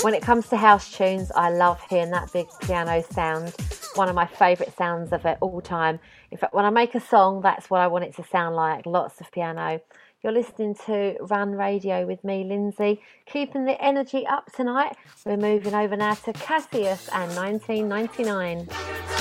When it comes to house tunes, I love hearing that big piano sound. One of my favourite sounds of it all time. In fact, when I make a song, that's what I want it to sound like. Lots of piano. You're listening to Run Radio with me, Lindsay. Keeping the energy up tonight. We're moving over now to Cassius and 1999.